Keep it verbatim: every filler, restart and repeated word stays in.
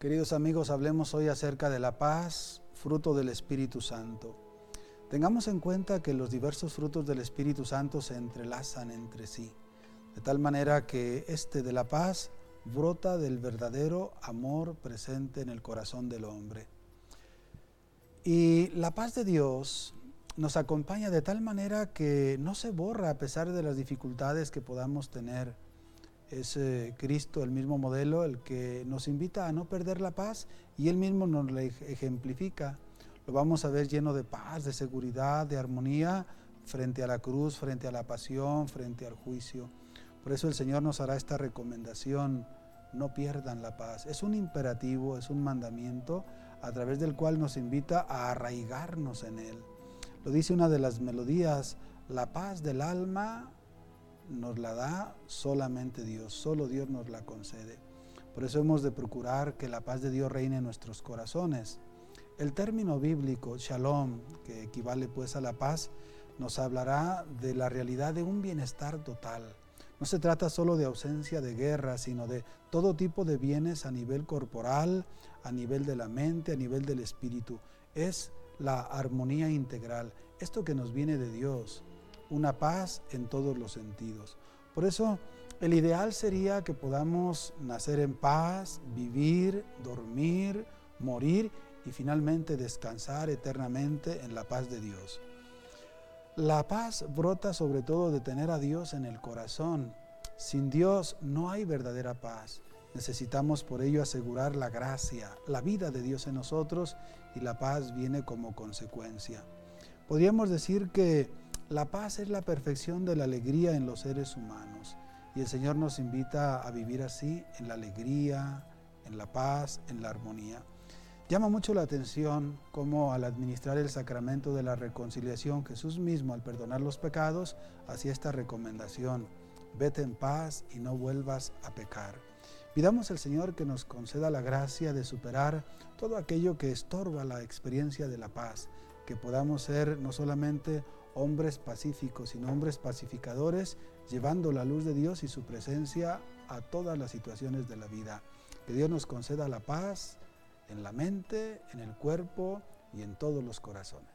Queridos amigos, hablemos hoy acerca de la paz, fruto del Espíritu Santo. Tengamos en cuenta que los diversos frutos del Espíritu Santo se entrelazan entre sí, de tal manera que este de la paz brota del verdadero amor presente en el corazón del hombre. Y la paz de Dios nos acompaña de tal manera que no se borra a pesar de las dificultades que podamos tener. Es eh, Cristo el mismo modelo, el que nos invita a no perder la paz, y Él mismo nos la ejemplifica. Lo vamos a ver lleno de paz, de seguridad, de armonía, frente a la cruz, frente a la pasión, frente al juicio. Por eso el Señor nos hará esta recomendación: no pierdan la paz. Es un imperativo, es un mandamiento a través del cual nos invita a arraigarnos en Él. Lo dice una de las melodías: la paz del alma nos la da solamente Dios, solo Dios nos la concede. Por eso hemos de procurar que la paz de Dios reine en nuestros corazones. El término bíblico, shalom, que equivale pues a la paz, nos hablará de la realidad de un bienestar total. No se trata solo de ausencia de guerra, sino de todo tipo de bienes a nivel corporal, a nivel de la mente, a nivel del espíritu. Es la armonía integral, esto que nos viene de Dios. Una paz en todos los sentidos. Por eso, el ideal sería que podamos nacer en paz, vivir, dormir, morir y finalmente descansar eternamente en la paz de Dios. La paz brota sobre todo de tener a Dios en el corazón. Sin Dios no hay verdadera paz. Necesitamos por ello asegurar la gracia, la vida de Dios en nosotros, y la paz viene como consecuencia. Podríamos decir que la paz es la perfección de la alegría en los seres humanos, y el Señor nos invita a vivir así, en la alegría, en la paz, en la armonía. Llama mucho la atención cómo al administrar el sacramento de la reconciliación, Jesús mismo, al perdonar los pecados, hacía esta recomendación: vete en paz y no vuelvas a pecar. Pidamos al Señor que nos conceda la gracia de superar todo aquello que estorba la experiencia de la paz, que podamos ser no solamente hombres pacíficos, sino hombres pacificadores, llevando la luz de Dios y su presencia a todas las situaciones de la vida. Que Dios nos conceda la paz en la mente, en el cuerpo y en todos los corazones.